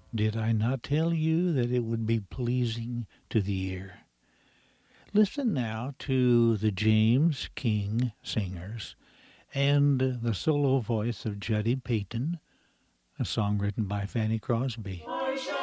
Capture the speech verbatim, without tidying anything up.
Did I not tell you that it would be pleasing to the ear? Listen now to the James King Singers and the solo voice of Judy Payton, a song written by Fanny Crosby.